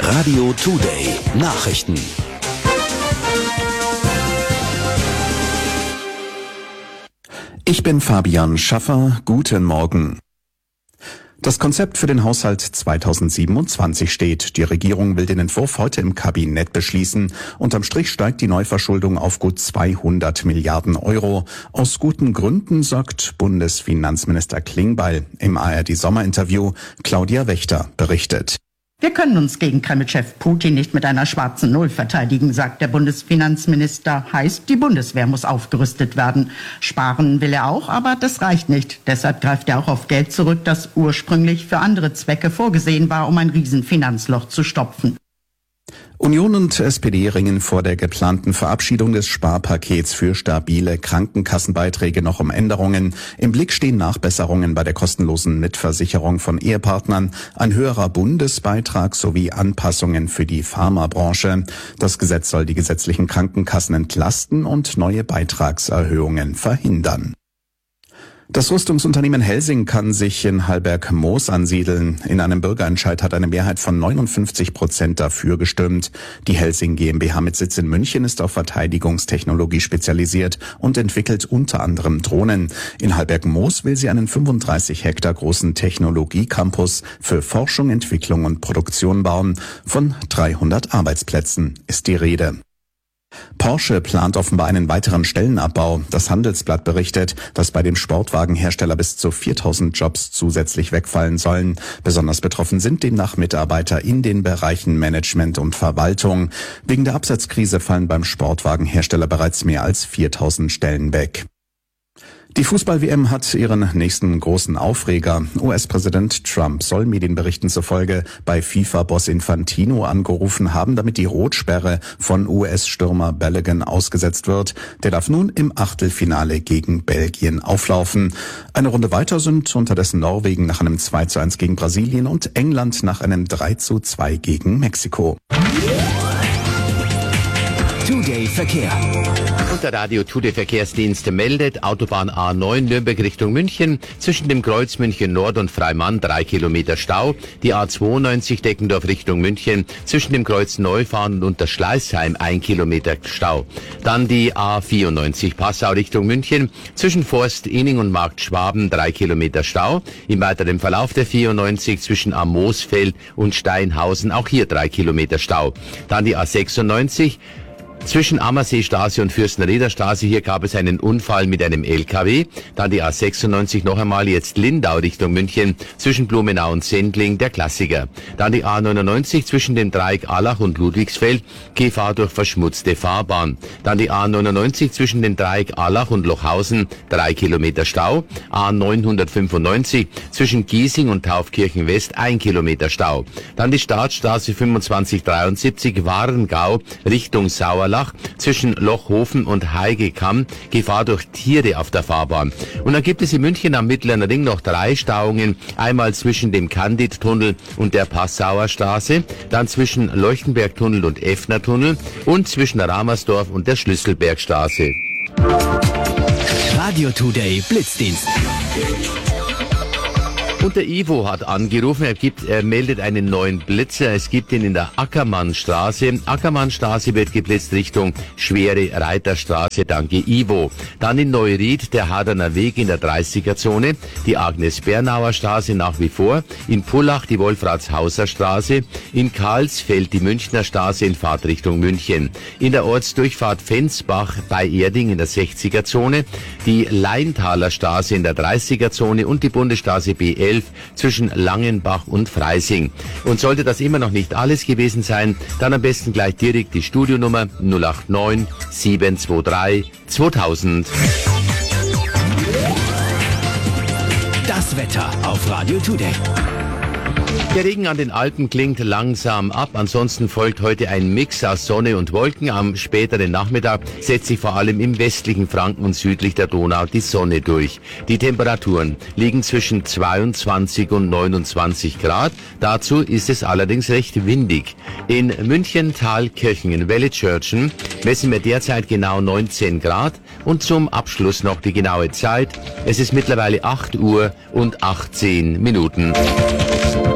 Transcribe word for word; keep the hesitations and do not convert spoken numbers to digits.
Radio Today Nachrichten. Ich bin Fabian Schaffer. Guten Morgen. Das Konzept für den Haushalt zweitausendsiebenundzwanzig steht. Die Regierung will den Entwurf heute im Kabinett beschließen. Unterm Strich steigt die Neuverschuldung auf gut zweihundert Milliarden Euro. Aus guten Gründen, sagt Bundesfinanzminister Klingbeil im A R D-Sommerinterview. Claudia Wächter berichtet. Wir können uns gegen Kreml-Chef Putin nicht mit einer schwarzen Null verteidigen, sagt der Bundesfinanzminister. Heißt, die Bundeswehr muss aufgerüstet werden. Sparen will er auch, aber das reicht nicht. Deshalb greift er auch auf Geld zurück, das ursprünglich für andere Zwecke vorgesehen war, um ein Riesenfinanzloch zu stopfen. Union und S P D ringen vor der geplanten Verabschiedung des Sparpakets für stabile Krankenkassenbeiträge noch um Änderungen. Im Blick stehen Nachbesserungen bei der kostenlosen Mitversicherung von Ehepartnern, ein höherer Bundesbeitrag sowie Anpassungen für die Pharmabranche. Das Gesetz soll die gesetzlichen Krankenkassen entlasten und neue Beitragserhöhungen verhindern. Das Rüstungsunternehmen Helsing kann sich in Hallberg-Moos ansiedeln. In einem Bürgerentscheid hat eine Mehrheit von neunundfünfzig Prozent dafür gestimmt. Die Helsing GmbH mit Sitz in München ist auf Verteidigungstechnologie spezialisiert und entwickelt unter anderem Drohnen. In Hallberg-Moos will sie einen fünfunddreißig Hektar großen Technologiecampus für Forschung, Entwicklung und Produktion bauen. Von dreihundert Arbeitsplätzen ist die Rede. Porsche plant offenbar einen weiteren Stellenabbau. Das Handelsblatt berichtet, dass bei dem Sportwagenhersteller bis zu viertausend Jobs zusätzlich wegfallen sollen. Besonders betroffen sind demnach Mitarbeiter in den Bereichen Management und Verwaltung. Wegen der Absatzkrise fallen beim Sportwagenhersteller bereits mehr als viertausend Stellen weg. Die Fußball-W M hat ihren nächsten großen Aufreger. U S-Präsident Trump soll Medienberichten zufolge bei FIFA-Boss Infantino angerufen haben, damit die Rotsperre von U S-Stürmer Balogun ausgesetzt wird. Der darf nun im Achtelfinale gegen Belgien auflaufen. Eine Runde weiter sind unterdessen Norwegen nach einem zwei zu eins gegen Brasilien und England nach einem drei zu zwei gegen Mexiko. Today Verkehr. Und der Radio Today Verkehrsdienst meldet, Autobahn A neun Nürnberg Richtung München, zwischen dem Kreuz München Nord und Freimann drei Kilometer Stau. Die A zweiundneunzig Deckendorf Richtung München, zwischen dem Kreuz Neufahren und Unterschleißheim ein Kilometer Stau. Dann die A vierundneunzig Passau Richtung München, zwischen Forst, Inning und Markt Schwaben drei Kilometer Stau. Im weiteren Verlauf der vierundneunzig zwischen Amosfeld und Steinhausen auch hier drei Kilometer Stau. Dann die A sechsundneunzig zwischen Ammerseestraße und Fürstenriederstraße, hier gab es einen Unfall mit einem L K W. Dann die A sechsundneunzig noch einmal, jetzt Lindau Richtung München, zwischen Blumenau und Sendling, der Klassiker. Dann die A neunundneunzig zwischen dem Dreieck Allach und Ludwigsfeld, Gefahr durch verschmutzte Fahrbahn. Dann die A neunundneunzig zwischen dem Dreieck Allach und Lochhausen, drei Kilometer Stau. A neunhundertfünfundneunzig zwischen Giesing und Taufkirchen West, ein Kilometer Stau. Dann die Staatsstraße fünfundzwanzig dreiundsiebzig Warengau Richtung Sauerland, zwischen Lochhofen und Heigekamm, Gefahr durch Tiere auf der Fahrbahn. Und dann gibt es in München am Mittleren Ring noch drei Stauungen, einmal zwischen dem Candid-Tunnel und der Passauer Straße, dann zwischen Leuchtenberg-Tunnel und Effner-Tunnel und zwischen Ramersdorf und der Schlüsselbergstraße. Radio Today Blitzdienst. Und der Ivo hat angerufen, er, gibt, er meldet einen neuen Blitzer. Es gibt ihn in der Ackermannstraße. Ackermannstraße wird geblitzt Richtung Schwere Reiterstraße. Danke, Ivo. Dann in Neuried der Haderner Weg in der dreißiger-Zone. Die Agnes-Bernauer Straße nach wie vor. In Pullach die Wolfratshauser Straße. In Karlsfeld die Münchner Straße in Fahrtrichtung München. In der Ortsdurchfahrt Fensbach bei Erding in der sechziger-Zone. Die Leintaler Straße in der dreißiger-Zone und die Bundesstraße B elf zwischen Langenbach und Freising. Und sollte das immer noch nicht alles gewesen sein, dann am besten gleich direkt die Studionummer null acht neun sieben zwei drei zweitausend. Das Wetter auf Radio Today. Der Regen an den Alpen klingt langsam ab. Ansonsten folgt heute ein Mix aus Sonne und Wolken. Am späteren Nachmittag setzt sich vor allem im westlichen Franken und südlich der Donau die Sonne durch. Die Temperaturen liegen zwischen zweiundzwanzig und neunundzwanzig Grad. Dazu ist es allerdings recht windig. In München, Thalkirchen, in Wellitzschörtchen messen wir derzeit genau neunzehn Grad. Und zum Abschluss noch die genaue Zeit. Es ist mittlerweile acht Uhr und achtzehn Minuten.